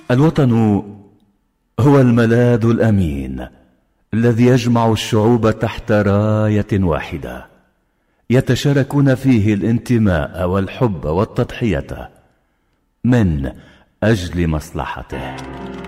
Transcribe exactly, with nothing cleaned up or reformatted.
الوطن هو الملاذ الأمين الذي يجمع الشعوب تحت راية واحدة، يتشاركون فيه الانتماء والحب والتضحية من أجل مصلحته.